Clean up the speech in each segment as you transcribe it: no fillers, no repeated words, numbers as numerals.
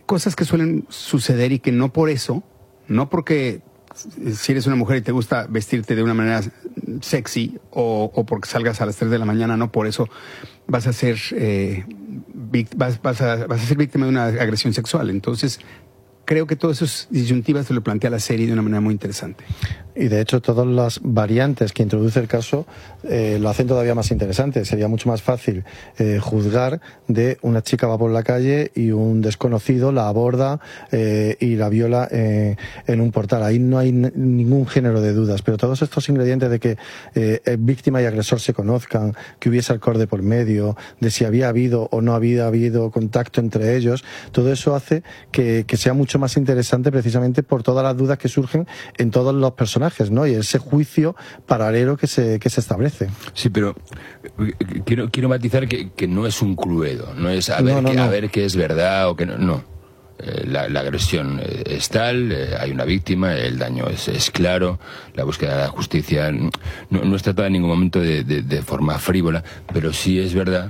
cosas que suelen suceder y que no por eso, no porque si eres una mujer y te gusta vestirte de una manera sexy o porque salgas a las 3 de la mañana, no por eso vas a ser vas a ser víctima de una agresión sexual. Entonces, creo que todas esas disyuntivas se lo plantea la serie de una manera muy interesante. Y de hecho todas las variantes que introduce el caso lo hacen todavía más interesante. Sería mucho más fácil juzgar de una chica va por la calle y un desconocido la aborda y la viola en un portal. Ahí no hay ningún género de dudas, pero todos estos ingredientes de que víctima y agresor se conozcan, que hubiese alcohol de por medio, de si había habido o no había habido contacto entre ellos, todo eso hace que sea mucho más interesante precisamente por todas las dudas que surgen en todos los personajes, ¿no? Y ese juicio paralelo que se establece. Sí, pero quiero matizar que no es un Cluedo, no es a ver qué es verdad o qué no. No. La agresión es tal, hay una víctima, el daño es claro, la búsqueda de la justicia no es tratada en ningún momento de forma frívola, pero sí es verdad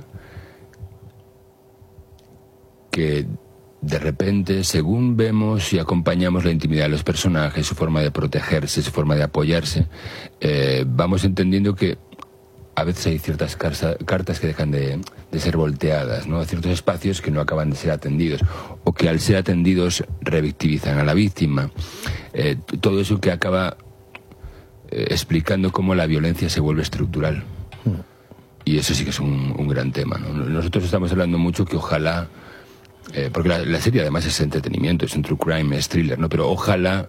que de repente, según vemos y acompañamos la intimidad de los personajes, su forma de protegerse, su forma de apoyarse, vamos entendiendo que a veces hay ciertas cartas que dejan de ser volteadas, ¿no? Ciertos espacios que no acaban de ser atendidos, o que al ser atendidos revictimizan a la víctima. Todo eso que acaba explicando cómo la violencia se vuelve estructural. Y eso sí que es un gran tema, ¿no? Nosotros estamos hablando mucho que ojalá... porque la serie además es entretenimiento, es un true crime, es thriller, ¿no? Pero ojalá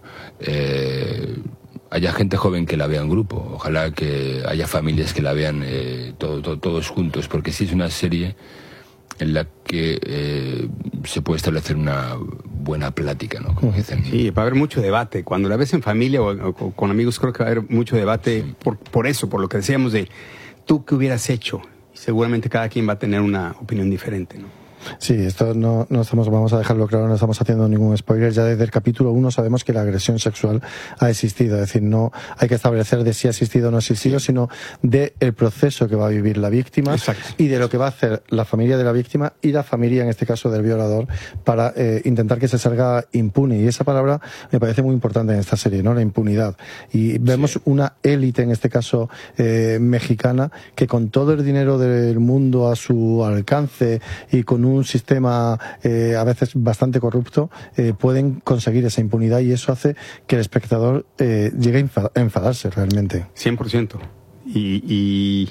haya gente joven que la vea en grupo, ojalá que haya familias que la vean todos juntos, porque sí es una serie en la que se puede establecer una buena plática, ¿no? Como dicen. Sí, va a haber mucho debate. Cuando la ves en familia o con amigos, creo que va a haber mucho debate por eso, por lo que decíamos de tú qué hubieras hecho. Y seguramente cada quien va a tener una opinión diferente, ¿no? Sí, esto no estamos, vamos a dejarlo claro, no estamos haciendo ningún spoiler. Ya desde el capítulo 1 sabemos que la agresión sexual ha existido. Es decir, no hay que establecer de si ha existido o no ha existido, sino de el proceso que va a vivir la víctima. Exacto. Y de lo que va a hacer la familia de la víctima y la familia, en este caso del violador, para intentar que se salga impune. Y esa palabra me parece muy importante en esta serie, ¿no? La impunidad. Y vemos una élite, en este caso mexicana, que con todo el dinero del mundo a su alcance y con un sistema a veces bastante corrupto, pueden conseguir esa impunidad, y eso hace que el espectador llegue a enfadarse realmente. 100%. Y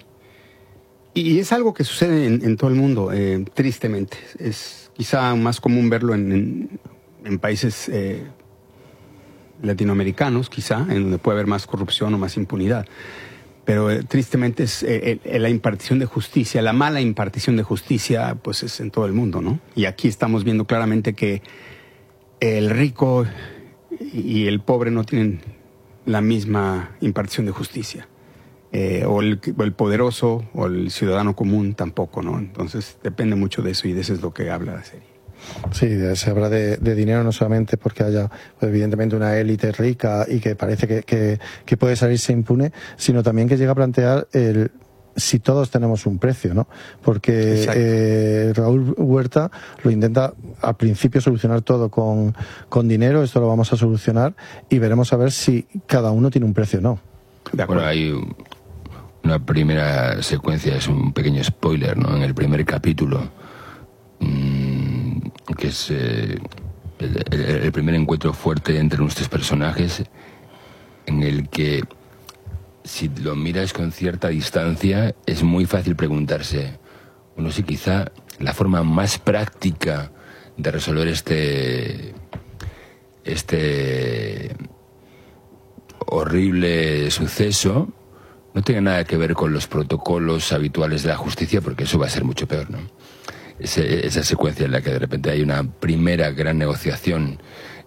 es algo que sucede en todo el mundo, tristemente. Es quizá más común verlo en países latinoamericanos, quizá, en donde puede haber más corrupción o más impunidad. Pero tristemente es la impartición de justicia, la mala impartición de justicia, pues es en todo el mundo, ¿no? Y aquí estamos viendo claramente que el rico y el pobre no tienen la misma impartición de justicia. O el poderoso o el ciudadano común tampoco, ¿no? Entonces depende mucho de eso, y de eso es lo que habla la serie. Sí, se habla de dinero no solamente porque haya, pues, evidentemente una élite rica y que parece que puede salirse impune, sino también que llega a plantear si todos tenemos un precio, ¿no? Porque Raúl Huerta lo intenta al principio solucionar todo con dinero. Esto lo vamos a solucionar y veremos a ver si cada uno tiene un precio o no. Bueno, hay una primera secuencia, es un pequeño spoiler, ¿no? En el primer capítulo, que es el primer encuentro fuerte entre nuestros personajes, en el que, si lo miras con cierta distancia, es muy fácil preguntarse, bueno, sí, quizá la forma más práctica de resolver este horrible suceso no tiene nada que ver con los protocolos habituales de la justicia, porque eso va a ser mucho peor, ¿no? Esa secuencia en la que de repente hay una primera gran negociación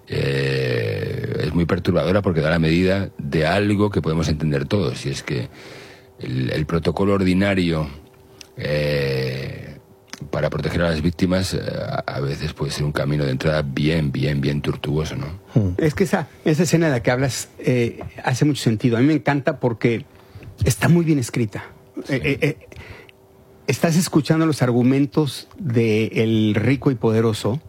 es muy perturbadora, porque da la medida de algo que podemos entender todos, y es que el protocolo ordinario para proteger a las víctimas a veces puede ser un camino de entrada bien tortuoso, ¿no? Es que esa escena de la que hablas hace mucho sentido. A mí me encanta porque está muy bien escrita. Sí. Estás escuchando los argumentos del rico y poderoso,